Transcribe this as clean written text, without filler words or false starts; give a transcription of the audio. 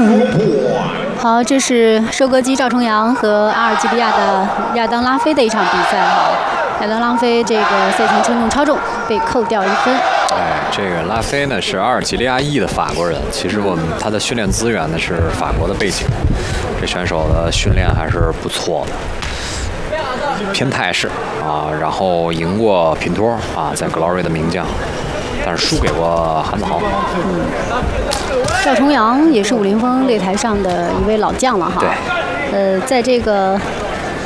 好，这是收割机赵重阳和阿尔及利亚的亚当拉菲的一场比赛哈。亚当拉菲这个赛前称重超重被扣掉1分。 哎，这个拉菲呢是阿尔及利亚裔的法国人，其实他的训练资源呢是法国的背景，这选手的训练还是不错的，偏泰式啊，然后赢过品托啊，在 Glory 的名将。但是输给过韩子豪。 赵重阳也是武林风擂台上的一位老将了哈。 对。 在这个